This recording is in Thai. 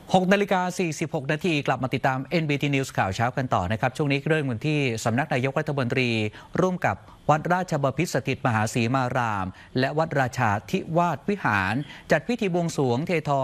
6:46 นาทีกลับมาติดตาม NBT News ข่าวเช้ากันต่อนะครับช่วงนี้เริ่มกันที่สำนักนายกรัฐมนตรีร่วมกับวัดราชบพิตรสถิตมหาศรีมารามและวัดราชาธิวาสวิหารจัดพิธีบวงสรวงเททอง